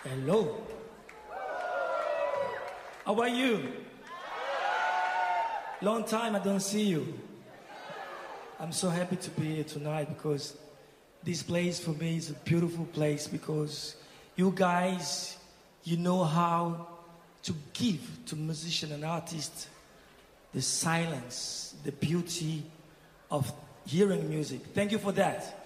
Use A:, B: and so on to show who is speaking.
A: Hello. How are you? Long time I don't see you. I'm so happy to be here tonight because this place for me is a beautiful place because you guys, you know how to give to musician and artist the silence, the beauty of hearing music. Thank you for that.